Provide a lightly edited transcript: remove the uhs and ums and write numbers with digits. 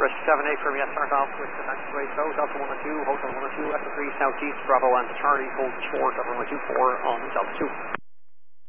78 from yes, start off with the taxiway south, Delta 1 and 2, Hotel 1 and 2, Echo 3, Southeast, Bravo and Charlie, hold short, over 124 on Delta 2.